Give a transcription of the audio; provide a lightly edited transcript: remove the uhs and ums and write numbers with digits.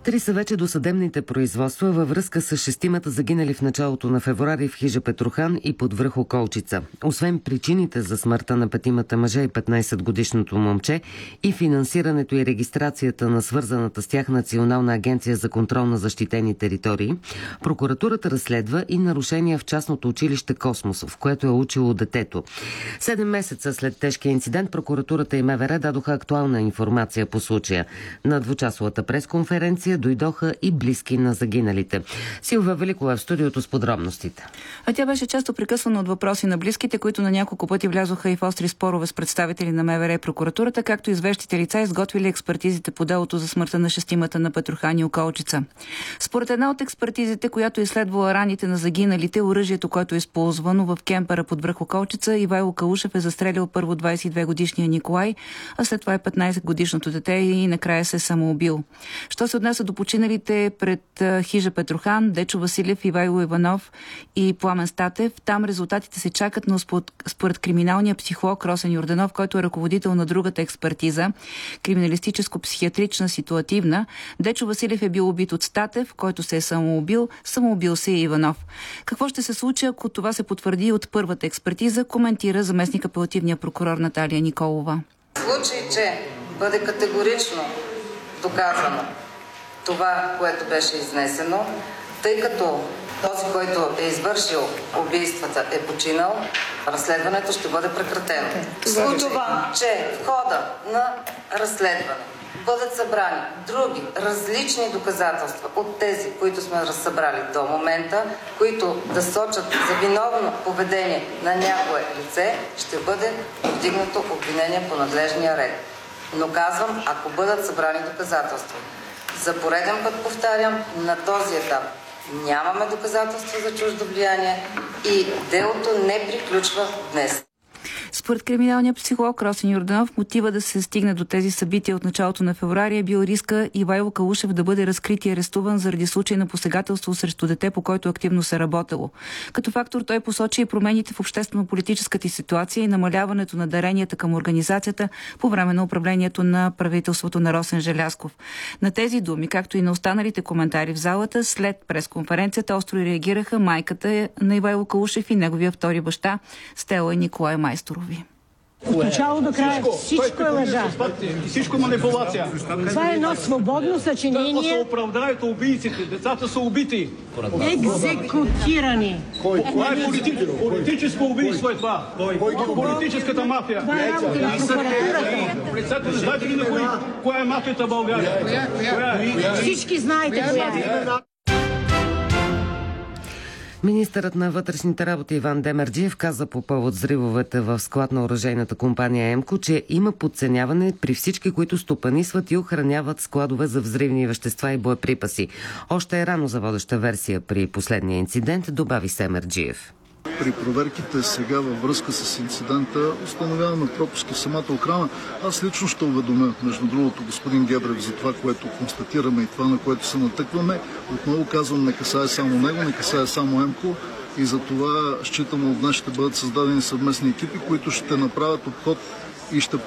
Три са вече досъдебните производства във връзка с шестимата загинали в началото на февруари в хижа Петрохан и под връх Околчица. Освен причините за смъртта на петимата мъже и 15-годишното момче и финансирането и регистрацията на свързаната с тях Национална агенция за контрол на защитени територии, прокуратурата разследва и нарушения в частното училище Космос, в което е учило детето. 7 месеца след тежкия инцидент прокуратурата и МВР дадоха актуална информация по случая. На двучасовата пресконференция дойдоха и близки на загиналите. Силва Великова в студиото с подробностите. А тя беше често прекъсвана от въпроси на близките, които на няколко пъти влязоха и в остри спорове с представители на МВР и прокуратурата, както и извещите лица, изготвили експертизите по делото за смъртта на шестимата на Петрохан и Околчица. Според една от експертизите, която изследвала раните на загиналите, оръжието, което е използвано в кемпера под връх Околчица, Ивайло Калушев е застрелял първо 22-годишния Николай, а след това е 15-годишното дете и накрая се самоубил. Що се отнася до починалите пред хижа Петрохан, Дечо Василев, Ивайло Иванов и Пламен Статев, там резултатите се чакат, но според криминалния психолог Росен Йорданов, който е ръководител на другата експертиза, криминалистическо-психиатрична ситуативна, Дечо Василев е бил убит от Статев, който се е самоубил се и Иванов. Какво ще се случи, ако това се потвърди от първата експертиза, коментира заместник апелативния прокурор Наталия Николова. В случай, че бъде категорично доказано това, което беше изнесено, тъй като този, който е извършил убийствата, е починал, разследването ще бъде прекратено. В случай, че в хода на разследване бъдат събрани други различни доказателства от тези, които сме разсъбрали до момента, които да сочат за виновно поведение на някое лице, ще бъде повдигнато обвинение по надлежния ред. Но казвам, ако бъдат събрани доказателства. За пореден път повтарям, на този етап нямаме доказателства за чуждо влияние и делото не приключва днес. Според криминалния психолог Росен Йорданов, мотива да се стигне до тези събития от началото на февруари е бил риска Ивайло Калушев да бъде разкрит и арестуван заради случай на посегателство срещу дете, по който активно се работело. Като фактор той посочи и промените в обществено-политическата ситуация и намаляването на даренията към организацията по време на управлението на правителството на Росен Желязков. На тези думи, както и на останалите коментари в залата, след пресконференцията остро реагираха майката на Ивайло Калушев и неговия втори баща Стела и Николай Майсторови. От начало до края всичко е лъжа. И всичко е манипулация. Това е едно свободно съчинение. Трябва да се оправдаят убийците. Децата са убити. Екзекутирани. Това е политическо убийство е това. Политическата мафия. Представете, знаете ли на коя е мафията в България? Всички знаете коя е. Министърът на вътрешните работи Иван Демерджиев каза по повод взривовете в склад на оръжейната компания ЕМКО, че има подценяване при всички, които стопанисват и охраняват складове за взривни вещества и боеприпаси. Още е рано за водеща версия при последния инцидент, добави Семерджиев. При проверките сега във връзка с инцидента установяваме пропуски в самата охрана. Аз лично ще уведомя, между другото, господин Гебрев за това, което констатираме и това, на което се натъкваме. Отново казвам, не касае само него, не касае само ЕМКО и за това считам, от днес ще бъдат създадени съвместни екипи, които ще направят обход и ще